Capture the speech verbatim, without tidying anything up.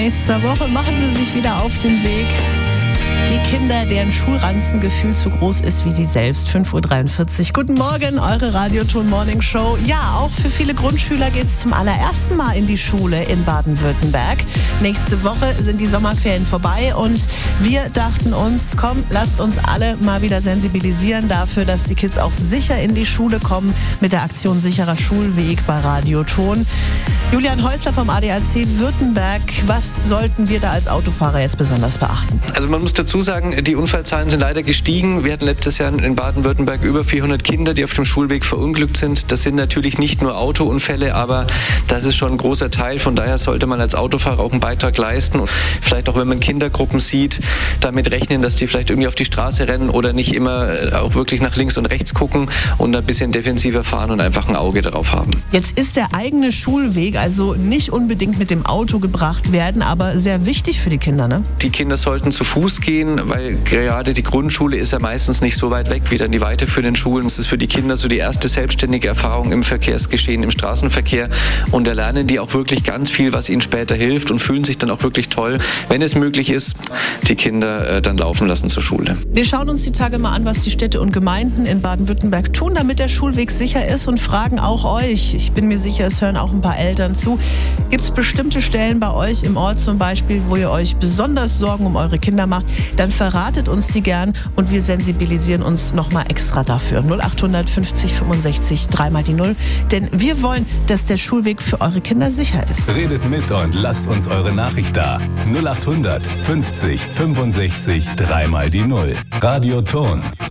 nächster Woche machen Sie sich wieder auf den Weg. Die Kinder, deren Schulranzengefühl zu groß ist wie sie selbst. fünf Uhr dreiundvierzig. Guten Morgen, eure Radioton Morning Show. Ja, auch für viele Grundschüler geht es zum allerersten Mal in die Schule in Baden-Württemberg. Nächste Woche sind die Sommerferien vorbei und wir dachten uns, komm, lasst uns alle mal wieder sensibilisieren dafür, dass die Kids auch sicher in die Schule kommen mit der Aktion Sicherer Schulweg bei Radioton. Julian Häusler vom A D A C Württemberg, was sollten wir da als Autofahrer jetzt besonders beachten? Also man muss dazu sagen, die Unfallzahlen sind leider gestiegen. Wir hatten letztes Jahr in Baden-Württemberg über vierhundert Kinder, die auf dem Schulweg verunglückt sind. Das sind natürlich nicht nur Autounfälle, aber das ist schon ein großer Teil. Von daher sollte man als Autofahrer auch einen Beitrag leisten. Und vielleicht auch, wenn man Kindergruppen sieht, damit rechnen, dass die vielleicht irgendwie auf die Straße rennen oder nicht immer auch wirklich nach links und rechts gucken und ein bisschen defensiver fahren und einfach ein Auge darauf haben. Jetzt ist der eigene Schulweg also nicht unbedingt mit dem Auto gebracht werden, aber sehr wichtig für die Kinder, ne? Die Kinder sollten zu Fuß gehen, weil gerade die Grundschule ist ja meistens nicht so weit weg wie dann die weiterführenden Schulen. Es ist für die Kinder so die erste selbstständige Erfahrung im Verkehrsgeschehen, im Straßenverkehr. Und da lernen die auch wirklich ganz viel, was ihnen später hilft und fühlen sich dann auch wirklich toll, wenn es möglich ist, die Kinder äh, dann laufen lassen zur Schule. Wir schauen uns die Tage mal an, was die Städte und Gemeinden in Baden-Württemberg tun, damit der Schulweg sicher ist und fragen auch euch. Ich bin mir sicher, es hören auch ein paar Eltern zu. Gibt es bestimmte Stellen bei euch im Ort zum Beispiel, wo ihr euch besonders Sorgen um eure Kinder macht? Dann verratet uns die gern und wir sensibilisieren uns nochmal extra dafür. null acht fünfzig fünfundsechzig, dreimal die Null. Denn wir wollen, dass der Schulweg für eure Kinder sicher ist. Redet mit und lasst uns eure Nachricht da. null acht fünfzig fünfundsechzig, dreimal die Null. Radioton.